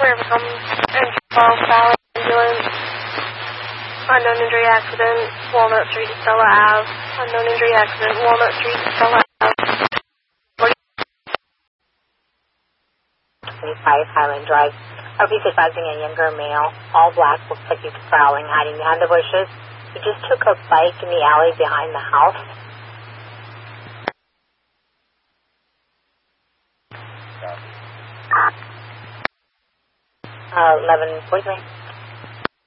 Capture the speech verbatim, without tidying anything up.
Wherever comes in twelve Valley Ambulance. Unknown injury accident, Walnut Street, Stella Ave. Unknown injury accident, Walnut Street, Stella Ave. twenty-five Highland Drive. R P is advising a younger male, all black, looks like he's prowling, hiding behind the bushes. He just took a bike in the alley behind the house. Uh, eleven forty-three.